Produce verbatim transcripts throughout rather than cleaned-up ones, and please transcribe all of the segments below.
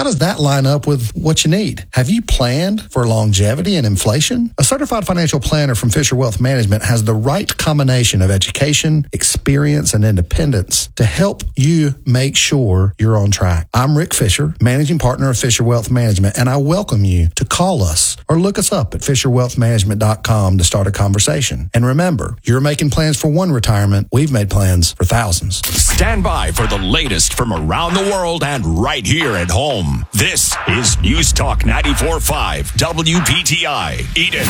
How does that line up with what you need? Have you planned for longevity and inflation? A certified financial planner from Fisher Wealth Management has the right combination of education, experience, and independence to help you make sure you're on track. I'm Rick Fisher, managing partner of Fisher Wealth Management, and I welcome you to call us or look us up at fisher wealth management dot com to start a conversation. And remember, you're making plans for one retirement. We've made plans for thousands. Stand by for the latest from around the world and right here at home. This is News Talk ninety-four point five W P T I, Eden.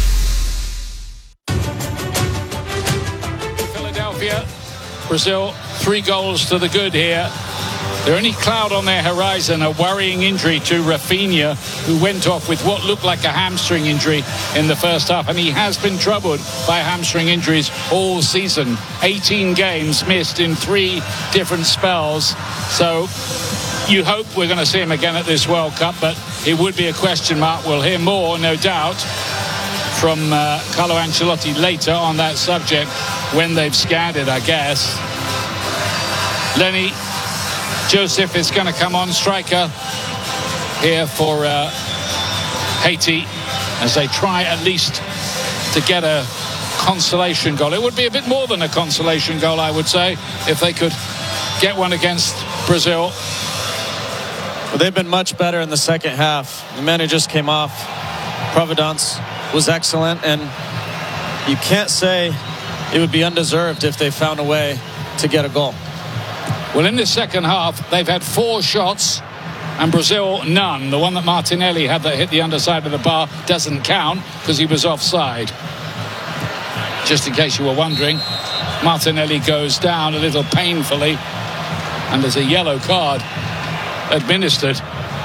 Philadelphia, Brazil, three goals to the good here. The only cloud on their horizon, a worrying injury to Rafinha, who went off with what looked like a hamstring injury in the first half. And he has been troubled by hamstring injuries all season. eighteen games missed in three different spells. So you hope we're going to see him again at this World Cup, but it would be a question mark. We'll hear more, no doubt, from uh, Carlo Ancelotti later on that subject when they've scanned it, I guess. Lenny Joseph is going to come on, striker here for uh, Haiti, as they try at least to get a consolation goal. It would be a bit more than a consolation goal, I would say, if they could get one against Brazil. Well, they've been much better in the second half. The man who just came off, Providence, was excellent, and you can't say it would be undeserved if they found a way to get a goal. Well, in the second half, they've had four shots and Brazil none. The one that Martinelli had that hit the underside of the bar doesn't count because he was offside. Just in case you were wondering, Martinelli goes down a little painfully and there's a yellow card administered.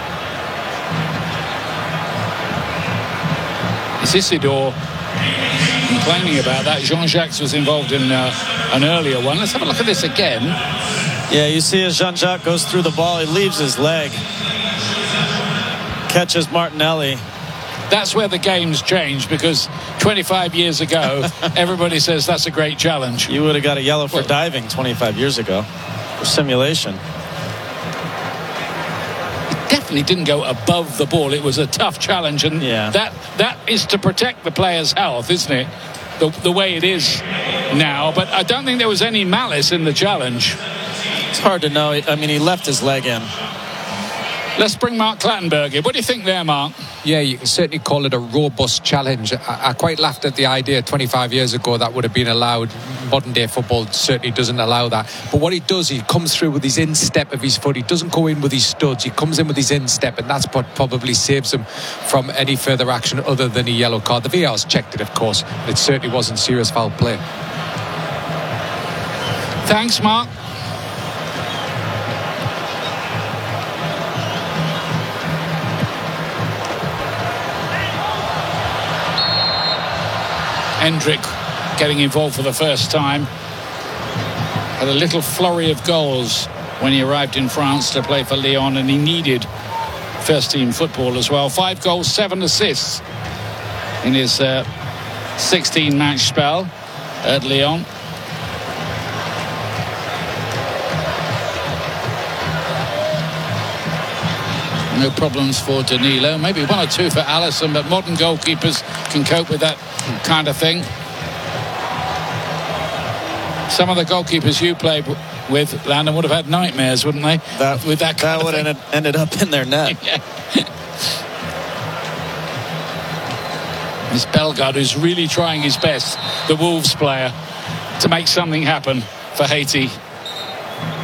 It's Isidore complaining about that. Jean-Jacques was involved in uh, an earlier one. Let's have a look at this again. Yeah, you see as Jean-Jacques goes through the ball, he leaves his leg, catches Martinelli. That's where the game's changed, because twenty-five years ago, everybody says that's a great challenge. You would have got a yellow for well, diving twenty-five years ago, for simulation. It definitely didn't go above the ball. It was a tough challenge, and yeah. that that is to protect the player's health, isn't it? The, the way it is now. But I don't think there was any malice in the challenge. It's hard to know. I mean, he left his leg in. Let's bring Mark Clattenburg in. What do you think there, Mark? Yeah, you can certainly call it a robust challenge. I, I quite laughed at the idea twenty-five years ago that would have been allowed. Modern day football certainly doesn't allow that. But what he does, he comes through with his instep of his foot. He doesn't go in with his studs. He comes in with his instep, and that's what probably saves him from any further action other than a yellow card. The V A R's checked it, of course. It certainly wasn't serious foul play. Thanks, Mark. Hendrick getting involved for the first time. Had a little flurry of goals when he arrived in France to play for Lyon, and he needed first team football as well. Five goals, seven assists in his uh, sixteen match spell at Lyon. No problems for Danilo. Maybe one or two for Alisson, but modern goalkeepers can cope with that kind of thing. Some of the goalkeepers you played with, Landon, would have had nightmares, wouldn't they? That, with that kind that would have ended up in their net. This Bellegarde, who's really trying his best, the Wolves player, to make something happen for Haiti.